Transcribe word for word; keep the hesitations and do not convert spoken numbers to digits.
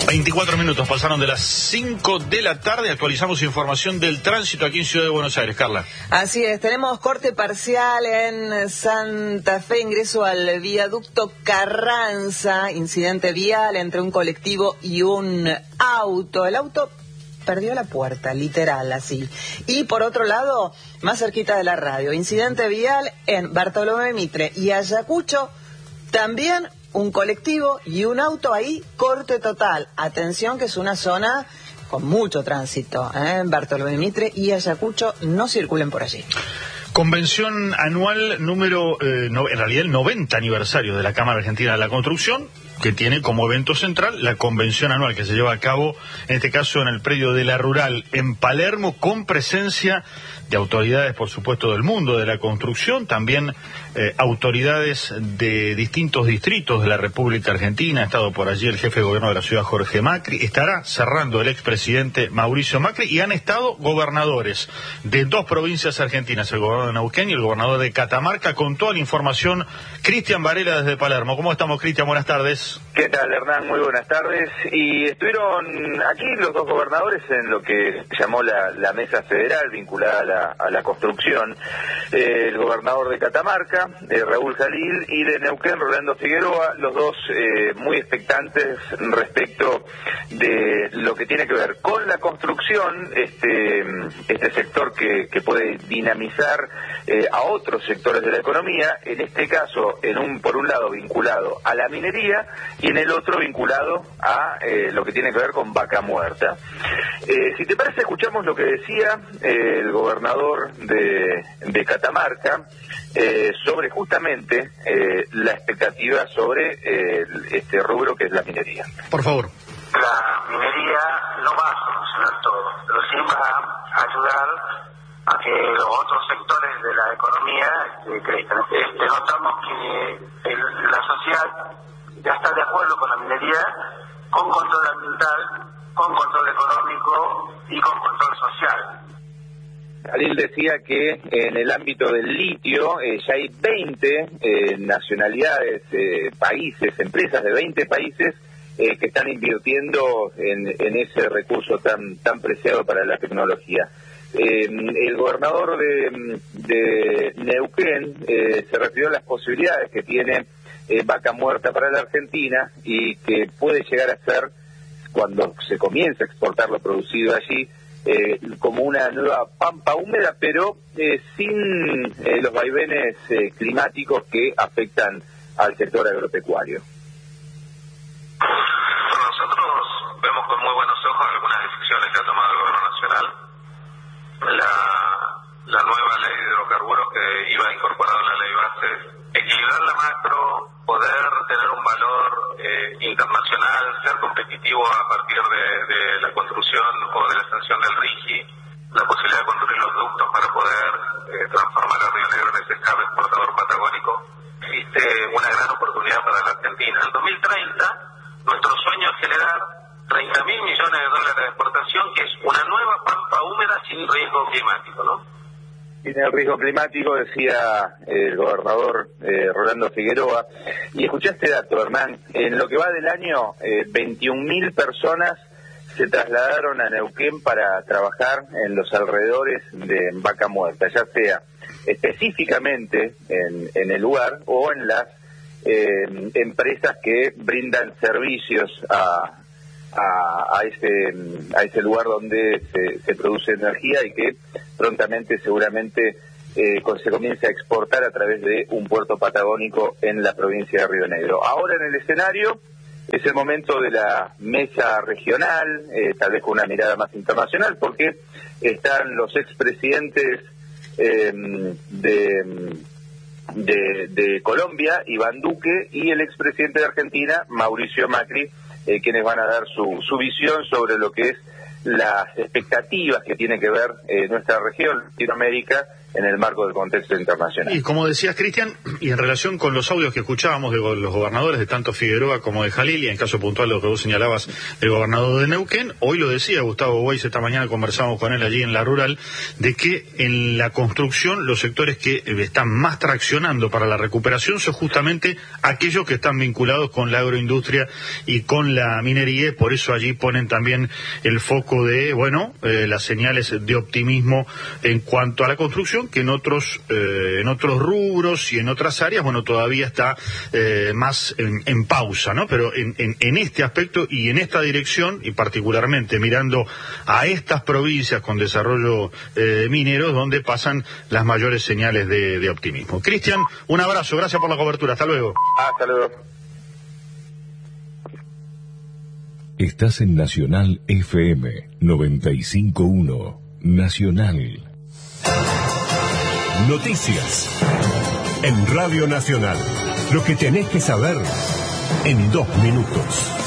veinticuatro minutos pasaron de las cinco de la tarde. Actualizamos información del tránsito aquí en Ciudad de Buenos Aires. Carla. Así es, tenemos corte parcial en Santa Fe, ingreso al viaducto Carranza, incidente vial entre un colectivo y un auto. El auto perdió la puerta, literal, así. Y por otro lado, más cerquita de la radio, incidente vial en Bartolomé Mitre y Ayacucho, también un colectivo y un auto ahí, corte total. Atención que es una zona con mucho tránsito, ¿eh? Bartolomé Mitre y Ayacucho, no circulen por allí. Convención anual número, eh, no, en realidad el noventa aniversario de la Cámara Argentina de la Construcción, que tiene como evento central la convención anual que se lleva a cabo, en este caso en el predio de la Rural, en Palermo, con presencia de autoridades, por supuesto, del mundo de la construcción, también eh, autoridades de distintos distritos de la República Argentina. Ha estado por allí el jefe de gobierno de la ciudad, Jorge Macri, estará cerrando el expresidente Mauricio Macri, y han estado gobernadores de dos provincias argentinas, el gobernador de Neuquén y el gobernador de Catamarca. Con toda la información, Cristian Varela desde Palermo. ¿Cómo estamos, Cristian? Buenas tardes. ¿Qué tal, Hernán? Muy buenas tardes. Y estuvieron aquí los dos gobernadores en lo que se llamó la, la mesa federal vinculada a la, a la construcción. Eh, el gobernador de Catamarca, eh, Raúl Jalil, y de Neuquén, Rolando Figueroa, los dos eh, muy expectantes respecto de lo que tiene que ver con la construcción, este, este sector que, que puede dinamizar eh, a otros sectores de la economía, en este caso, en un por un lado vinculado a la minería, y en el otro vinculado a eh, lo que tiene que ver con Vaca Muerta. Eh, si te parece, escuchamos lo que decía eh, el gobernador de, de Catamarca eh, sobre justamente eh, la expectativa sobre eh, este rubro que es la minería. Por favor. La minería no va a solucionar todo, pero sí va a ayudar a que los otros sectores de la economía eh, crezcan. Este, notamos que el, la sociedad ya está de acuerdo con la minería, con control ambiental, con control económico y con control social. Jalil decía que en el ámbito del litio eh, ya hay veinte eh, nacionalidades, eh, países, empresas de veinte países eh, que están invirtiendo en, en ese recurso tan, tan preciado para la tecnología. Eh, el gobernador de, de Neuquén eh, se refirió a las posibilidades que tiene eh, Vaca Muerta para la Argentina y que puede llegar a ser, cuando se comience a exportar lo producido allí, eh, como una nueva pampa húmeda, pero eh, sin eh, los vaivenes eh, climáticos que afectan al sector agropecuario. Nosotros vemos con muy buenos ojos algunas decisiones que ha tomado el gobierno nacional. La, la nueva ley de hidrocarburos que iba incorporada en la ley base, equilibrar la macro, poder tener un valor eh, internacional, ser competitivo a partir de, de la construcción o de la extensión del RIGI, la posibilidad de construir los ductos para poder eh, transformar a Río Negro en ese hub exportador patagónico. Existe una gran oportunidad para la Argentina. En dos mil treinta, nuestro sueño es generar treinta mil millones de dólares de exportación, que es una nueva pampa húmeda sin riesgo climático, ¿no? Sin el riesgo climático, decía el gobernador eh, Rolando Figueroa. Y escuché este dato, Hernán. En lo que va del año, eh, veintiún mil personas se trasladaron a Neuquén para trabajar en los alrededores de Vaca Muerta, ya sea específicamente en, en el lugar o en las eh, empresas que brindan servicios a A, a ese a ese lugar donde se, se produce energía y que prontamente seguramente eh, se comience a exportar a través de un puerto patagónico en la provincia de Río Negro. Ahora en el escenario es el momento de la mesa regional, eh, tal vez con una mirada más internacional, porque están los expresidentes eh, de, de, de Colombia, Iván Duque, y el expresidente de Argentina, Mauricio Macri, Eh, quienes van a dar su, su visión sobre lo que es las expectativas que tiene que ver eh, nuestra región, Latinoamérica, en el marco del contexto internacional. Y como decías, Cristian, y en relación con los audios que escuchábamos de los gobernadores de tanto Figueroa como de Jalil, y en caso puntual lo que vos señalabas, el gobernador de Neuquén, hoy lo decía Gustavo Weiss, esta mañana conversamos con él allí en la rural, de que en la construcción los sectores que están más traccionando para la recuperación son justamente aquellos que están vinculados con la agroindustria y con la minería, por eso allí ponen también el foco de, bueno, eh, las señales de optimismo en cuanto a la construcción, que en otros eh, en otros rubros y en otras áreas, bueno, todavía está eh, más en, en pausa, ¿no? Pero en, en, en este aspecto y en esta dirección, y particularmente mirando a estas provincias con desarrollo eh, minero, donde pasan las mayores señales de, de optimismo. Cristian, un abrazo, gracias por la cobertura, hasta luego. Hasta luego. Estás en Nacional F M noventa y cinco punto uno, Nacional. Noticias en Radio Nacional. Lo que tenés que saber en dos minutos.